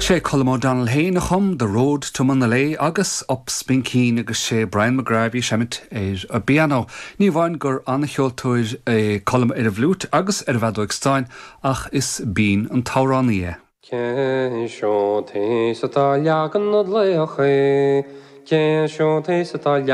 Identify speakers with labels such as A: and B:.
A: sé Colm Donald Hain chum The Road to Manalay agus op Spinkeen agus sé Brian McGravy semit a piano. Ní bhain gur anna cheoltóir colm a bhlút agus bhadóig stein ach is bín an táránía.
B: Cén seo té sa tá leagan na léocha, cén seo té sa tá